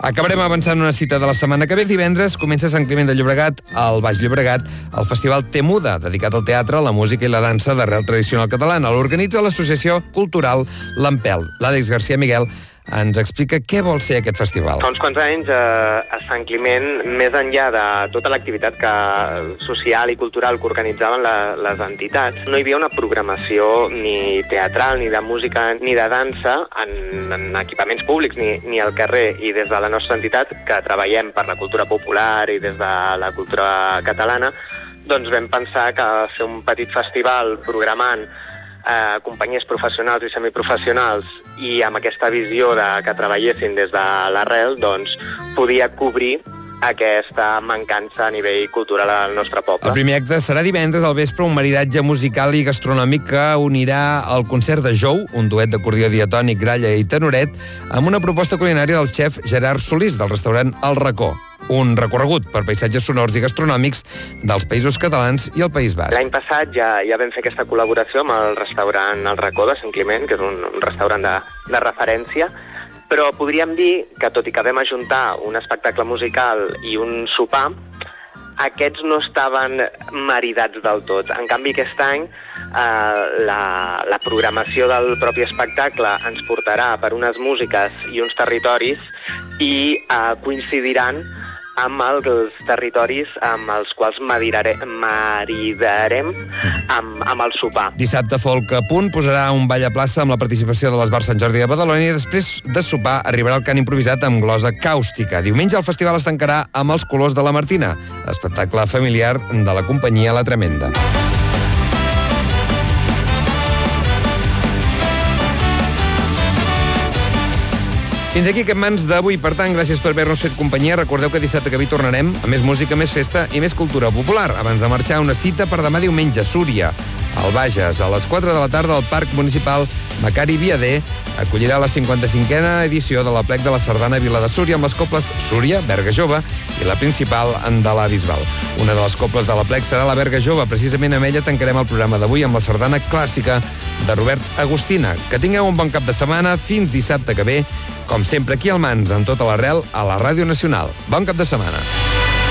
Acabarem avançant una cita de la setmana que ve. Divendres comença a Sant Climent de Llobregat, al Baix Llobregat, el festival Temuda, dedicat al teatre, la música i la dansa d'arrel tradicional catalana. L'organitza l'Associació Cultural L'Empelt. L'Àlex García Miguel ens explica què vol ser aquest festival. Fa uns quants anys a Sant Climent, més enllà de tota l'activitat social i cultural que organitzaven les entitats, no hi havia una programació ni teatral, ni de música, ni de dansa en equipaments públics, ni al carrer. I des de la nostra entitat, que treballem per la cultura popular i des de la cultura catalana, doncs vam pensar que fer un petit festival programant companyies professionals i semiprofessionals i amb aquesta visió que treballessin des de l'arrel, doncs podia cobrir aquesta mancança a nivell cultural al nostre poble. El primer acte serà divendres al vespre, un maridatge musical i gastronòmic que unirà el concert de Jou, un duet d'acordió diatònic, gralla i tenoret, amb una proposta culinària del xef Gerard Solís, del restaurant El Racó. Un recorregut per paisatges sonors i gastronòmics dels països catalans i el País Basc. L'any passat ja vam fer aquesta col·laboració amb el restaurant El Racó de Sant Climent, que és un restaurant de referència, però podríem dir que, tot i que vam ajuntar un espectacle musical i un sopar, aquests no estaven maridats del tot. En canvi, aquest any, la programació del propi espectacle ens portarà per unes músiques i uns territoris i coincidiran amb els territoris amb els quals maridarem amb el sopar. Dissabte, Folk a Punt posarà un ball a plaça amb la participació de l'Esbar Sant Jordi de Badalona i després de sopar arribarà el cant improvisat amb glosa càustica. Diumenge el festival es tancarà amb Els Colors de la Martina, espectacle familiar de la companyia La Tremenda. Fins aquí aquest Mans d'avui. Per tant, gràcies per haver-nos fet companyia. Recordeu que dissabte que ve tornarem a més música, més festa i més cultura popular. Abans de marxar, una cita per demà diumenge, Súria, al Bages, a les 4 de la tarda al Parc Municipal Macari Viader, acollirà la 55a edició de l'Aplec de la Sardana Vila de Súria amb les cobles Súria, Berga Jove i la principal de la Bisbal. Una de les cobles de l'Aplec serà la Berga Jove. Precisament amb ella tancarem el programa d'avui amb la sardana clàssica de Robert Agustina. Que tingueu un bon cap de setmana. Fins dissabte que ve, com sempre aquí al Mans, en tota l'arrel, a la Ràdio Nacional. Bon cap de setmana.